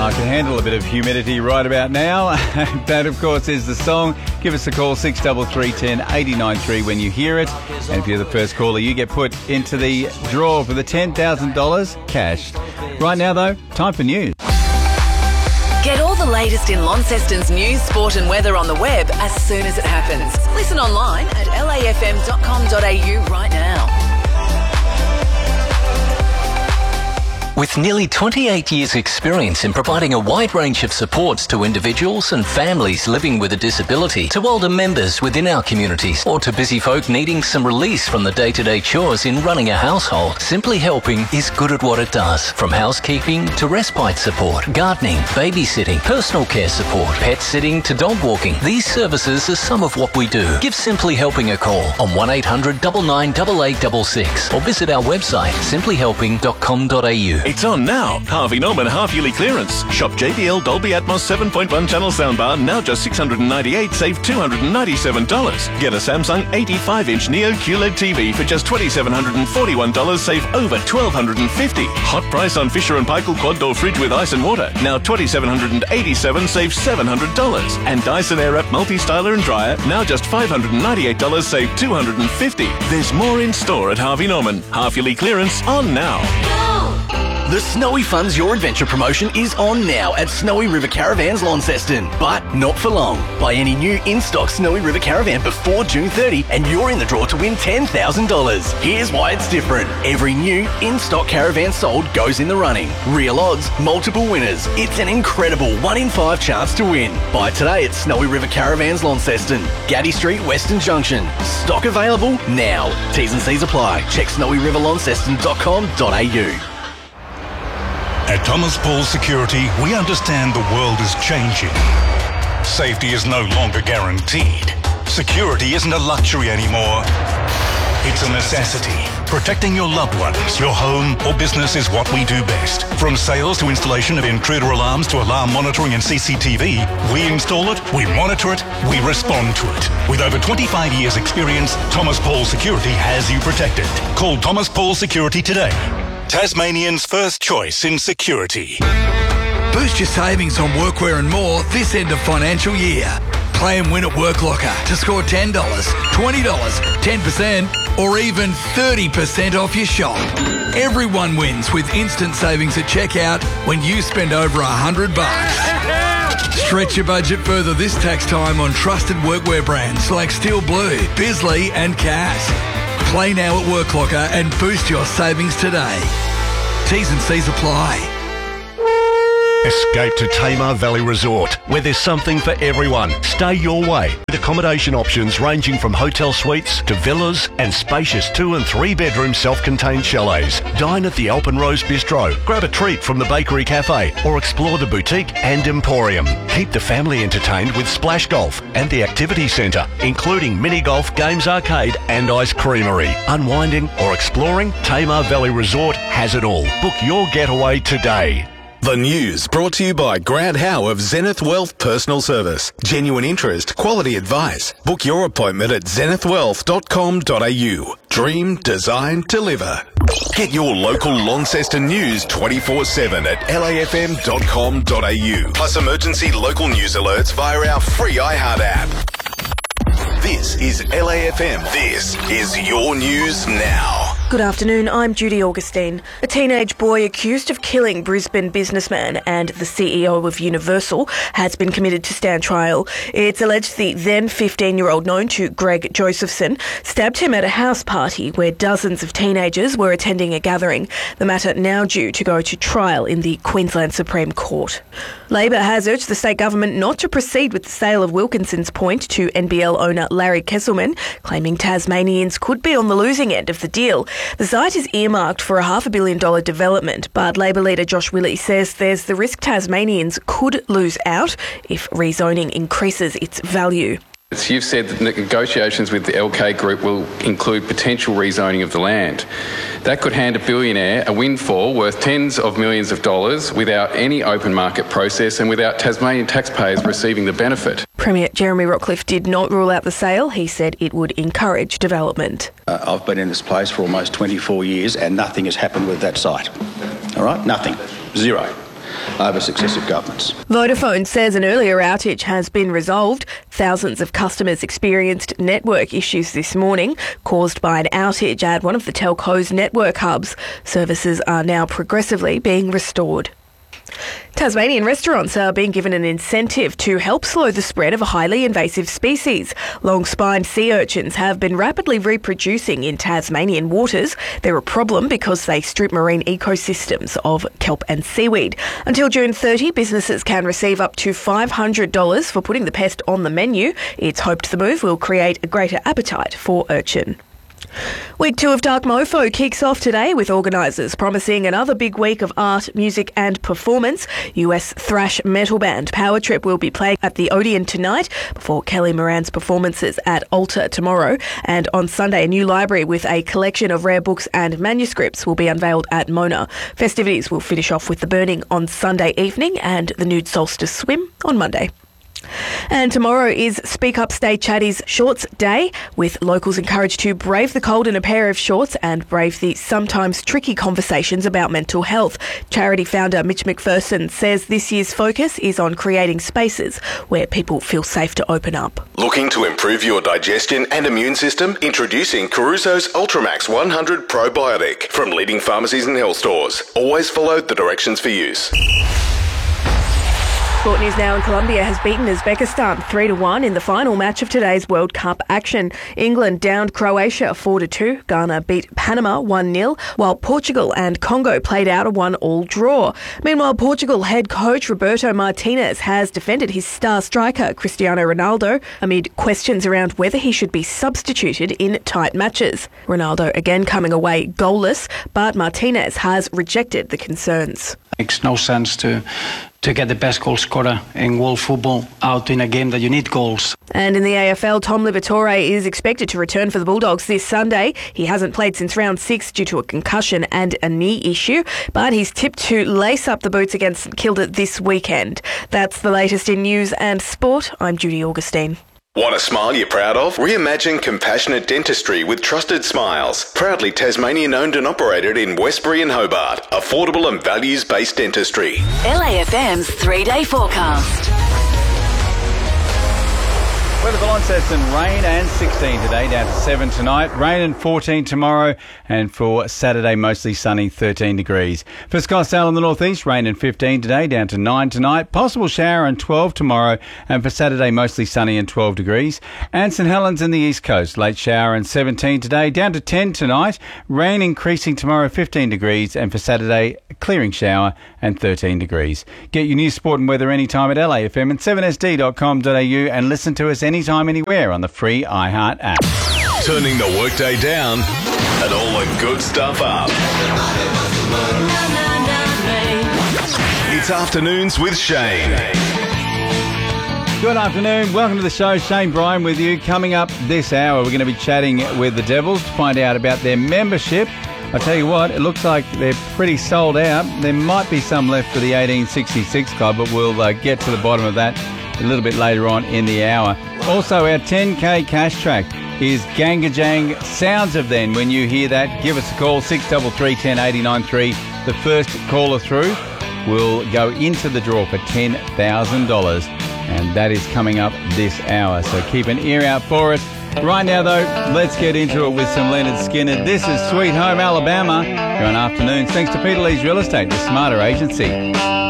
can handle a bit of humidity right about now. That, of course, is the song. Give us a call, 633 10 893 when you hear it. And if you're the first caller, you get put into the draw for the $10,000 cash. Right now, though, time for news. Get all the latest in Launceston's news, sport and weather on the web as soon as it happens. Listen online at lafm.com.au right now. With nearly 28 years' experience in providing a wide range of supports to individuals and families living with a disability, to older members within our communities, or to busy folk needing some release from the day-to-day chores in running a household, Simply Helping is good at what it does. From housekeeping to respite support, gardening, babysitting, personal care support, pet sitting to dog walking, these services are some of what we do. Give Simply Helping a call on 1800 998866 or visit our website simplyhelping.com.au. It's on now. Harvey Norman half-yearly clearance. Shop JBL Dolby Atmos 7.1 channel soundbar, now just $698, save $297. Get a Samsung 85-inch Neo QLED TV for just $2,741, save over $1,250. Hot price on Fisher & Paykel quad door fridge with ice and water, now $2,787, save $700. And Dyson Airwrap multi-styler and dryer, now just $598, save $250. There's more in store at Harvey Norman. Half-yearly clearance on now. The Snowy Funds Your Adventure promotion is on now at Snowy River Caravans Launceston, but not for long. Buy any new in-stock Snowy River Caravan before June 30 and you're in the draw to win $10,000. Here's why it's different. Every new in-stock caravan sold goes in the running. Real odds, multiple winners. It's an incredible 1 in 5 chance to win. Buy today at Snowy River Caravans Launceston, Gaddy Street, Western Junction. Stock available now. T's and C's apply. Check snowyriverlaunceston.com.au. At Thomas Paul Security, we understand the world is changing. Safety is no longer guaranteed. Security isn't a luxury anymore. It's a necessity. Protecting your loved ones, your home or business is what we do best. From sales to installation of intruder alarms to alarm monitoring and CCTV, we install it, we monitor it, we respond to it. With over 25 years experience, Thomas Paul Security has you protected. Call Thomas Paul Security today. Tasmanian's first choice in security. Boost your savings on workwear and more this end of financial year. Play and win at WorkLocker to score $10, $20, 10% or even 30% off your shop. Everyone wins with instant savings at checkout when you spend over $100. Stretch your budget further this tax time on trusted workwear brands like Steel Blue, Bisley and Cass. Play now at WorkLocker and boost your savings today. T's and C's apply. Escape to Tamar Valley Resort, where there's something for everyone. Stay your way with accommodation options ranging from hotel suites to villas and spacious 2 and 3 bedroom self-contained chalets. Dine at the Alpenrose Bistro, grab a treat from the Bakery Cafe or explore the boutique and emporium. Keep the family entertained with Splash Golf and the Activity Centre, including mini golf, games arcade and ice creamery. Unwinding or exploring, Tamar Valley Resort has it all. Book your getaway today. The news brought to you by Grant Howe of Zenith Wealth Personal Service. Genuine interest, quality advice. Book your appointment at zenithwealth.com.au. Dream, design, deliver. Get your local Launceston news 24/7 at lafm.com.au. Plus emergency local news alerts via our free iHeart app. This is LAFM. This is your news now. Good afternoon, I'm Judy Augustine. A teenage boy accused of killing Brisbane businessman and the CEO of Universal has been committed to stand trial. It's alleged the then 15-year-old known to Greg Josephson stabbed him at a house party where dozens of teenagers were attending a gathering. The matter now due to go to trial in the Queensland Supreme Court. Labor has urged the state government not to proceed with the sale of Wilkinson's Point to NBL owner Larry Kesselman, claiming Tasmanians could be on the losing end of the deal. The site is earmarked for a $500 million development, but Labor leader Josh Willey says there's the risk Tasmanians could lose out if rezoning increases its value. You've said that negotiations with the LK Group will include potential rezoning of the land. That could hand a billionaire a windfall worth tens of millions of dollars without any open market process and without Tasmanian taxpayers receiving the benefit. Premier Jeremy Rockcliffe did not rule out the sale. He said it would encourage development. I've been in this place for almost 24 years and nothing has happened with that site. All right? Nothing. Zero. over successive governments. Vodafone says an earlier outage has been resolved. Thousands of customers experienced network issues this morning caused by an outage at one of the telco's network hubs. Services are now progressively being restored. Tasmanian restaurants are being given an incentive to help slow the spread of a highly invasive species. Long-spined sea urchins have been rapidly reproducing in Tasmanian waters. They're a problem because they strip marine ecosystems of kelp and seaweed. Until June 30, businesses can receive up to $500 for putting the pest on the menu. It's hoped the move will create a greater appetite for urchin. Week 2 of Dark Mofo kicks off today with organisers promising another big week of art, music and performance. US thrash metal band Power Trip will be playing at the Odeon tonight before Kelly Moran's performances at Altar tomorrow. And on Sunday, a new library with a collection of rare books and manuscripts will be unveiled at Mona. Festivities will finish off with the burning on Sunday evening and the nude solstice swim on Monday. And tomorrow is Speak Up Stay Chatty's Shorts Day, with locals encouraged to brave the cold in a pair of shorts and brave the sometimes tricky conversations about mental health. Charity founder Mitch McPherson says this year's focus is on creating spaces where people feel safe to open up. Looking to improve your digestion and immune system? Introducing Caruso's Ultramax 100 Probiotic from leading pharmacies and health stores. Always follow the directions for use. Sport News now in Colombia has beaten Uzbekistan 3-1 in the final match of today's World Cup action. England downed Croatia 4-2. Ghana beat Panama 1-0, while Portugal and Congo played out a 1-1 draw. Meanwhile, Portugal head coach Roberto Martinez has defended his star striker Cristiano Ronaldo amid questions around whether he should be substituted in tight matches. Ronaldo again coming away goalless, but Martinez has rejected the concerns. Makes no sense to get the best goal scorer in world football out in a game that you need goals. And in the AFL, Tom Liberatore is expected to return for the Bulldogs this Sunday. He hasn't played since round 6 due to a concussion and a knee issue, but he's tipped to lace up the boots against St Kilda this weekend. That's the latest in news and sport. I'm Judy Augustine. Want a smile you're proud of? Reimagine compassionate dentistry with Trusted Smiles. Proudly Tasmanian owned and operated in Westbury and Hobart. Affordable and values-based dentistry. LAFM's 3-day forecast. Weather for Launceston, rain and 16 today, down to 7 tonight. Rain and 14 tomorrow, and for Saturday, mostly sunny, 13 degrees. For Scottsdale in the northeast, rain and 15 today, down to 9 tonight. Possible shower and 12 tomorrow, and for Saturday, mostly sunny and 12 degrees. And St Helens in the east coast, late shower and 17 today, down to 10 tonight. Rain increasing tomorrow, 15 degrees, and for Saturday, clearing shower and 13 degrees. Get your news, sport and weather anytime at LAFM and 7sd.com.au and listen to us anytime, anywhere on the free iHeart app. Turning the workday down and all the good stuff up. It's Afternoons with Shane. Good afternoon. Welcome to the show. Shane Bryan with you. Coming up this hour, we're going to be chatting with the Devils to find out about their membership. I tell you what, it looks like they're pretty sold out. There might be some left for the 1866 club, but we'll get to the bottom of that a little bit later on in the hour. Also, our 10K cash track is Gangajang. Sounds of then. When you hear that, give us a call, 633 1089 The first caller through will go into the draw for $10,000. And that is coming up this hour. So keep an ear out for it. Right now, though, let's get into it with some Leonard Skinner. This is Sweet Home Alabama. You're on Afternoons. Thanks to Peter Lee's Real Estate, the smarter agency.